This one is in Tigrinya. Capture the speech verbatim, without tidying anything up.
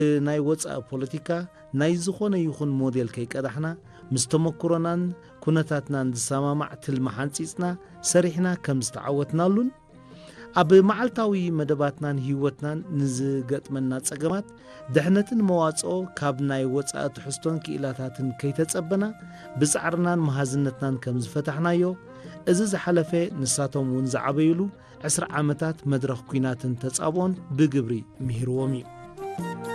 ናይ ወፃእ ፖለቲካ ናይ ዝኾነ ይኹን ሞዴል ከይቀዳሕና ምስተመክሮናን ኩነታትናን ዝሰማማዕ ትልሚ ሓንፂፅና ሰሪሕና ከም ዝተዓወትናሉን ኣብ መዓልታዊ መደባትናን ህይወትናን ንዝገጥመና ፀገማት ድሕነትን መዋፅኦ ካብ ናይ ወፃእ ትሕዝቶን ክኢላታትን ከይተፀበና ብፃዕርናን መሃዝነትናን ከም ዝፈታሕናዮ እዚ ዝሓለፈ ንሳቶም እውን ዝዓበይሉ عشر ዓመታት መድረኽ ኩናትን ተፃብኦን ብግብሪ ምሂርዎም እዩ